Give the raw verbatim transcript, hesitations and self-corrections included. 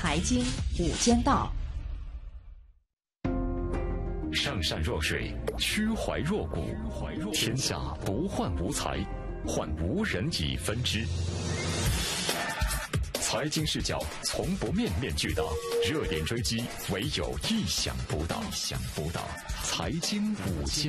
财经五间道。 上善若水，曲怀若谷，天下不患无才，患无人以分之。财经视角从不面面俱到，热点追击唯有意想不到。意想不到，财经五间